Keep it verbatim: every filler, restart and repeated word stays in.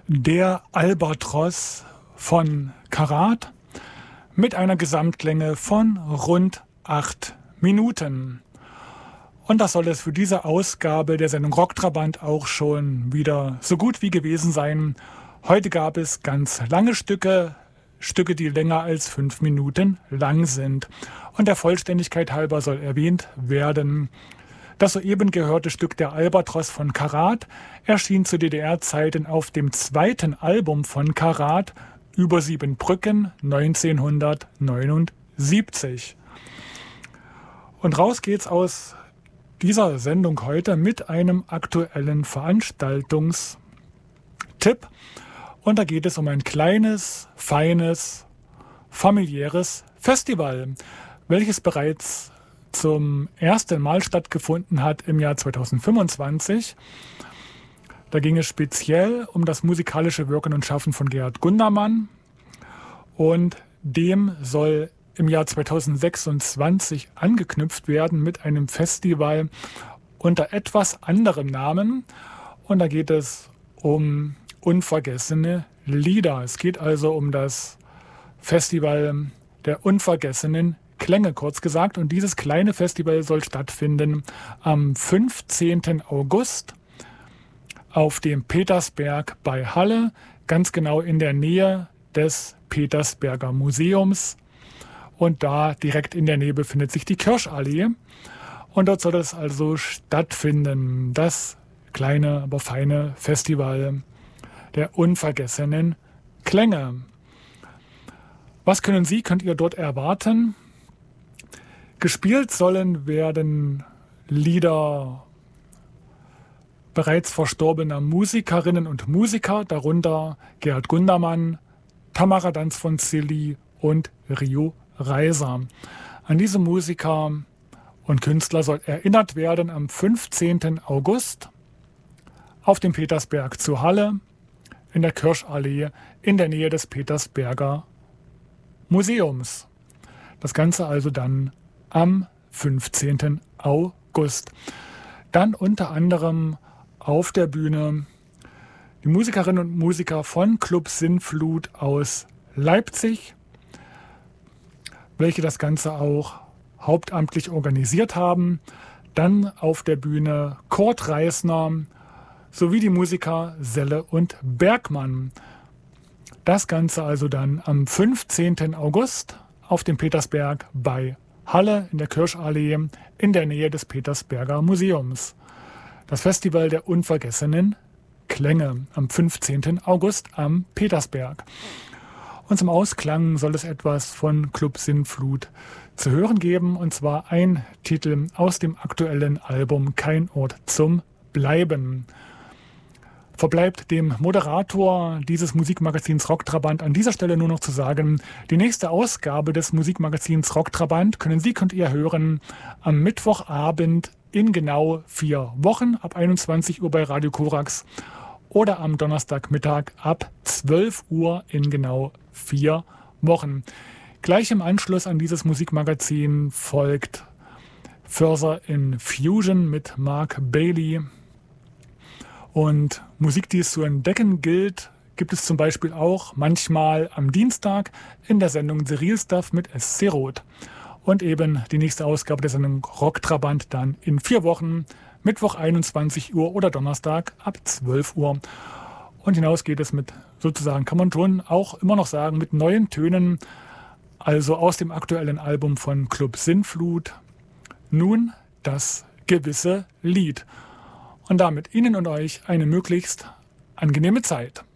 Der Albatros von Karat mit einer Gesamtlänge von rund acht Minuten. Und das soll es für diese Ausgabe der Sendung Rocktrabant auch schon wieder so gut wie gewesen sein. Heute gab es ganz lange Stücke, Stücke, die länger als fünf Minuten lang sind. Und der Vollständigkeit halber soll erwähnt werden: Das soeben gehörte Stück Der Albatros von Karat erschien zu D D R-Zeiten auf dem zweiten Album von Karat, Über sieben Brücken, neunzehnhundertneunundsiebzig. Und raus geht's aus dieser Sendung heute mit einem aktuellen Veranstaltungstipp. Und da geht es um ein kleines, feines, familiäres Festival, welches bereits zum ersten Mal stattgefunden hat im Jahr zweitausendfünfundzwanzig. Da ging es speziell um das musikalische Wirken und Schaffen von Gerd Gundermann. Und dem soll im Jahr zweitausendsechsundzwanzig angeknüpft werden mit einem Festival unter etwas anderem Namen. Und da geht es um unvergessene Lieder. Es geht also um das Festival der unvergessenen Klänge, kurz gesagt. Und dieses kleine Festival soll stattfinden am fünfzehnten August auf dem Petersberg bei Halle, ganz genau in der Nähe des Petersberger Museums. Und da direkt in der Nähe befindet sich die Kirschallee. Und dort soll es also stattfinden, das kleine, aber feine Festival der unvergessenen Klänge. Was können Sie, könnt ihr dort erwarten? Gespielt sollen werden Lieder bereits verstorbener Musikerinnen und Musiker, darunter Gerd Gundermann, Tamara Danz von Zilli und Rio Reiser. An diese Musiker und Künstler soll erinnert werden am fünfzehnten August auf dem Petersberg zu Halle in der Kirschallee in der Nähe des Petersberger Museums. Das Ganze also dann am fünfzehnten August. Dann unter anderem auf der Bühne die Musikerinnen und Musiker von Club Sinnflut aus Leipzig, welche das Ganze auch hauptamtlich organisiert haben. Dann auf der Bühne Kurt Reisner sowie die Musiker Selle und Bergmann. Das Ganze also dann am fünfzehnten August auf dem Petersberg bei Halle in der Kirschallee in der Nähe des Petersberger Museums. Das Festival der unvergessenen Klänge am fünfzehnten August am Petersberg. Und zum Ausklang soll es etwas von Club Sinnflut zu hören geben, und zwar ein Titel aus dem aktuellen Album Kein Ort zum Bleiben. Verbleibt dem Moderator dieses Musikmagazins Rocktrabant an dieser Stelle nur noch zu sagen: Die nächste Ausgabe des Musikmagazins Rocktrabant können Sie, könnt ihr hören am Mittwochabend in genau vier Wochen ab einundzwanzig Uhr bei Radio Korax oder am Donnerstagmittag ab zwölf Uhr in genau vier Wochen. Gleich im Anschluss an dieses Musikmagazin folgt Further in Fusion mit Mark Bailey. Und Musik, die es zu entdecken gilt, gibt es zum Beispiel auch manchmal am Dienstag in der Sendung The Real Stuff mit S C Roth. Und eben die nächste Ausgabe der Sendung Rocktrabant dann in vier Wochen, Mittwoch einundzwanzig Uhr oder Donnerstag ab zwölf Uhr. Und hinaus geht es mit, sozusagen kann man schon auch immer noch sagen, mit neuen Tönen, also aus dem aktuellen Album von Club Sinnflut. Nun das gewisse Lied. Und damit Ihnen und euch eine möglichst angenehme Zeit.